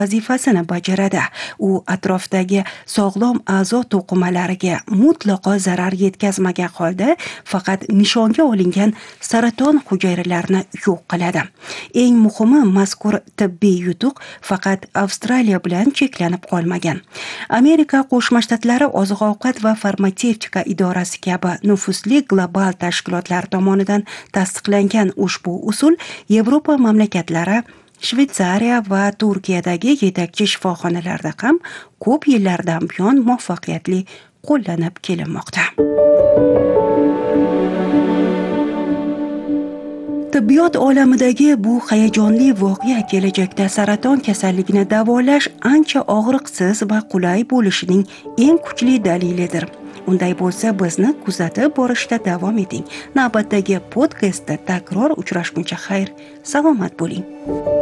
vazifasini bajaradi. U atrofdagi sog'lom a'zo to'qimalariga mutlaqo zarar yetkazmagan holda faqat nishonga olingan saraton hujayralarini yo'q qiladi. Eng muhimi, mazkur tibbiy yutuq faqat Avstraliya bilan cheklanib qolmagan. Amerika Qo'shma Shtatlari Oziq-ovqat va farmatsevtika idorasi kabi nufuzli global tashkilotlar tomonidan tasdiqlangan ushbu usul Yevropa mamlakatlari, Shvetsariya va Turkiyadagi yetakchi shifoxonalarda ham ko'p yillardan buyon muvaffaqiyatli qo'llanib kelinmoqda. Tibbiyot olamidagi bu hayajonli voqea kelajakda saraton kasalligini davolash ancha og'riqsiz va qulay bo'lishining eng kuchli dalilidir. Unday bo'lsa, bizni kuzatib borishda davom eting. Navbatdagi podkastda takror uchrashguncha xayr, salomat bo'ling.